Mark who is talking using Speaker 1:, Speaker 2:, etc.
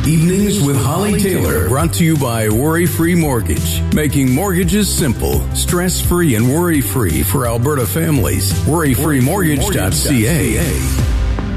Speaker 1: Evenings with Holly Taylor, brought to you by Worry Free Mortgage. Making mortgages simple, stress-free, and worry-free for Alberta families. WorryFreeMortgage.ca.